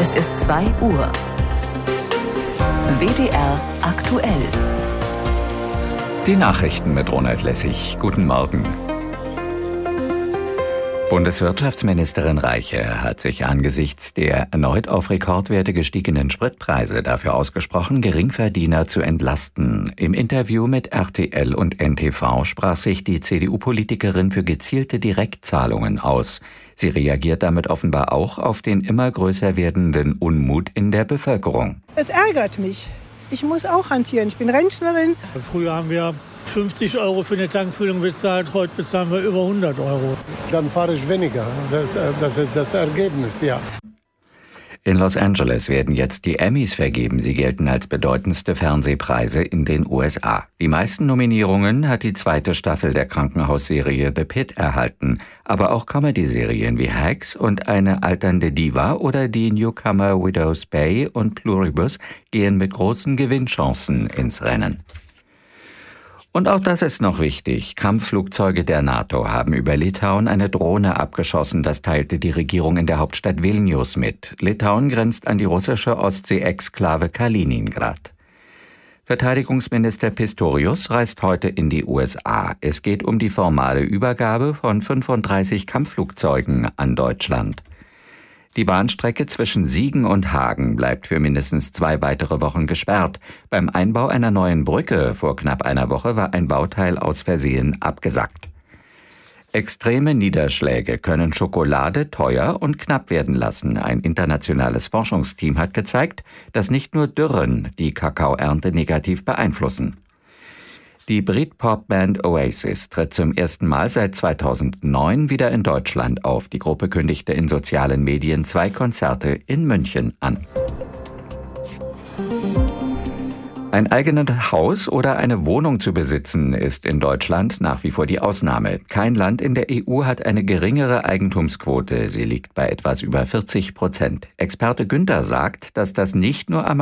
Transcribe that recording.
Es ist 2 Uhr. WDR aktuell. Die Nachrichten mit Ronald Lessig. Guten Morgen. Bundeswirtschaftsministerin Reiche hat sich angesichts der erneut auf Rekordwerte gestiegenen Spritpreise dafür ausgesprochen, Geringverdiener zu entlasten. Im Interview mit RTL und NTV sprach sich die CDU-Politikerin für gezielte Direktzahlungen aus. Sie reagiert damit offenbar auch auf den immer größer werdenden Unmut in der Bevölkerung. Es ärgert mich. Ich muss auch hantieren. Ich bin Rentnerin. Früher haben wir 50 € für eine Tankfüllung bezahlt, heute bezahlen wir über 100 €. Dann fahre ich weniger. Das ist das Ergebnis, ja. In Los Angeles werden jetzt die Emmys vergeben. Sie gelten als bedeutendste Fernsehpreise in den USA. Die meisten Nominierungen hat die 2. Staffel der Krankenhausserie The Pitt erhalten. Aber auch Comedy-Serien wie Hacks und Eine alternde Diva oder die Newcomer Widow's Bay und Pluribus gehen mit großen Gewinnchancen ins Rennen. Und auch das ist noch wichtig. Kampfflugzeuge der NATO haben über Litauen eine Drohne abgeschossen. Das teilte die Regierung in der Hauptstadt Vilnius mit. Litauen grenzt an die russische Ostsee-Exklave Kaliningrad. Verteidigungsminister Pistorius reist heute in die USA. Es geht um die formale Übergabe von 35 Kampfflugzeugen an Deutschland. Die Bahnstrecke zwischen Siegen und Hagen bleibt für mindestens 2 weitere Wochen gesperrt. Beim Einbau einer neuen Brücke vor knapp einer Woche war ein Bauteil aus Versehen abgesackt. Extreme Niederschläge können Schokolade teuer und knapp werden lassen. Ein internationales Forschungsteam hat gezeigt, dass nicht nur Dürren die Kakaoernte negativ beeinflussen. Die Britpop-Band Oasis tritt zum ersten Mal seit 2009 wieder in Deutschland auf. Die Gruppe kündigte in sozialen Medien 2 Konzerte in München an. Ein eigenes Haus oder eine Wohnung zu besitzen, ist in Deutschland nach wie vor die Ausnahme. Kein Land in der EU hat eine geringere Eigentumsquote. Sie liegt bei etwas über 40%. Experte Günther sagt, dass das nicht nur am